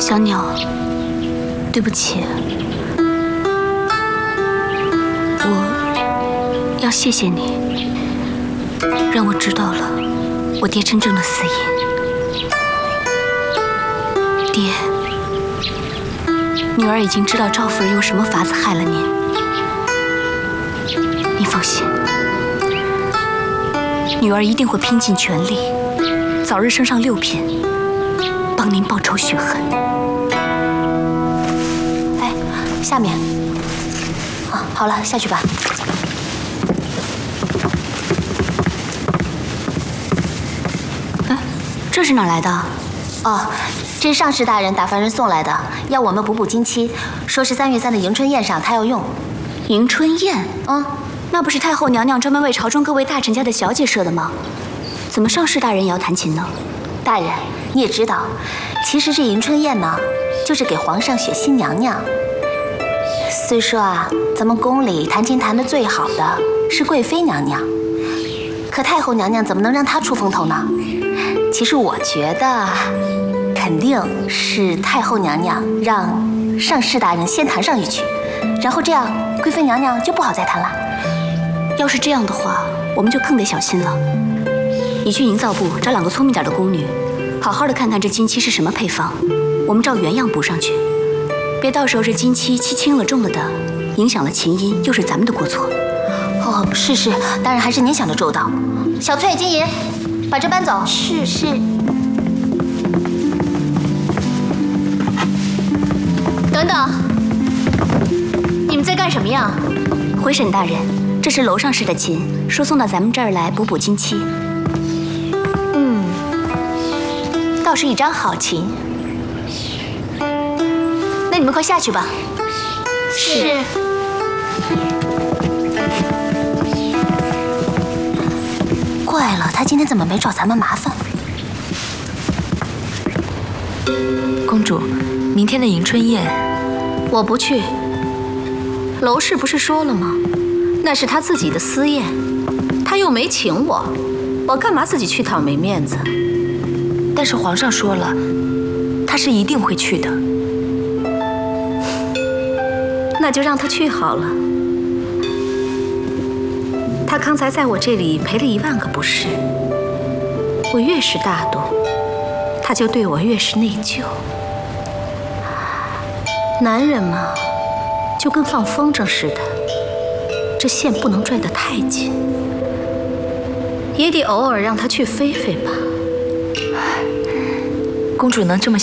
小鸟，对不起，我要谢谢你，让我知道了我爹真正的死因。爹，女儿已经知道赵夫人用什么法子害了您，您放心，女儿一定会拼尽全力，早日升上6品，帮您报仇雪恨。 哎，下面，啊，好了，下去吧。 哎，这是哪来的？ 哦，这是上士大人打发人送来的，要我们补补金漆，说是3月3的迎春宴上他要用。 迎春宴？ 嗯， 那不是太后娘娘专门为朝中各位大臣家的小姐设的吗？怎么上士大人也要弹琴呢？ 大人，你也知道，其实这迎春宴呢，就是给皇上选新娘娘。虽说啊，咱们宫里弹琴弹得最好的是贵妃娘娘，可太后娘娘怎么能让她出风头呢？其实我觉得，肯定是太后娘娘让上士大人先弹上一曲，然后这样贵妃娘娘就不好再弹了。 要是这样的话，我们就更得小心了。你去营造部找2个聪明点的宫女，好好的看看这金漆是什么配方，我们照原样补上去。别到时候这金漆漆轻了重了的，影响了琴音，又是咱们的过错。 哦，是，当然还是您想的周到。小翠、金银，把这搬走。是。 等等，你们在干什么呀？ 回沈大人，这是楼上试的琴，说送到咱们这儿来补金漆。 倒是一张好琴。那你们快下去吧。 是。怪了，他今天怎么没找咱们麻烦？ 公主，明天的迎春宴， 我不去。娄氏不是说了吗？那是他自己的私宴，他又没请我，我干嘛自己去趟没面子？ 但是皇上说了，他是一定会去的。 那就让他去好了。他刚才在我这里赔了1万个不是，我越是大度，他就对我越是内疚。男人嘛，就跟放风筝似的，这线不能拽得太紧，也得偶尔让他去飞飞吧。 公主能这么